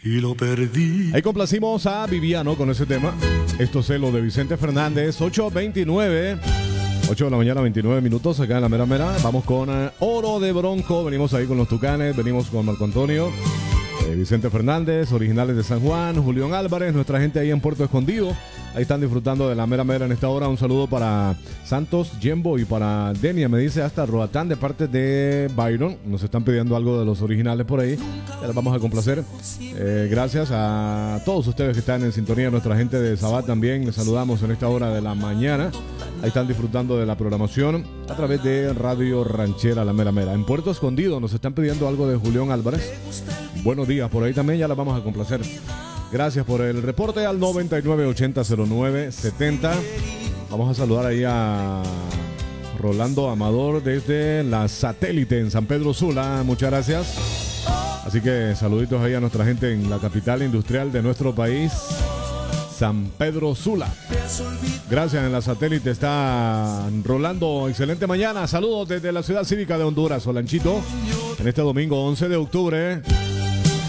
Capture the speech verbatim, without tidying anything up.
y lo perdí. Ahí complacimos a Viviano con ese tema. Esto es lo de Vicente Fernández. Ocho veintinueve, ocho de la mañana, veintinueve minutos acá en la mera mera. Vamos con uh, Oro de Bronco. Venimos ahí con los Tucanes, venimos con Marco Antonio, eh, Vicente Fernández, originales de San Juan, Julián Álvarez, nuestra gente ahí en Puerto Escondido. Ahí están disfrutando de la mera mera en esta hora. Un saludo para Santos, Jembo y para Denia. Me dice hasta Roatán de parte de Byron. Nos están pidiendo algo de los originales por ahí. Ya les vamos a complacer. Eh, gracias a todos ustedes que están en sintonía. Nuestra gente de Sabat también. Les saludamos en esta hora de la mañana. Ahí están disfrutando de la programación a través de Radio Ranchera La Mera Mera. En Puerto Escondido nos están pidiendo algo de Julián Álvarez. Buenos días. Por ahí también ya les vamos a complacer. Gracias por el reporte al noventa y nueve ochenta cero nueve setenta. Vamos a saludar ahí a Rolando Amador desde la Satélite en San Pedro Sula. Muchas gracias. Así que saluditos ahí a nuestra gente en la capital industrial de nuestro país, San Pedro Sula. Gracias. En la Satélite está Rolando. Excelente mañana. Saludos desde la Ciudad Cívica de Honduras, Solanchito. En este domingo once de octubre.